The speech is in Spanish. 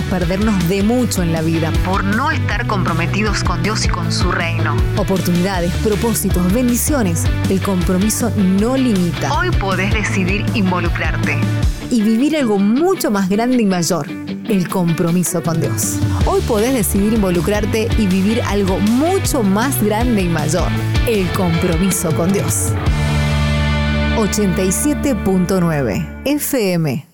perdernos de mucho en la vida por no estar comprometidos con Dios y con su reino. Oportunidades, propósitos, bendiciones. El compromiso no limita. Hoy podés decidir involucrarte y vivir algo mucho más grande y mayor. El compromiso con Dios. Hoy podés decidir involucrarte y vivir algo mucho más grande y mayor. El compromiso con Dios. 87.9 FM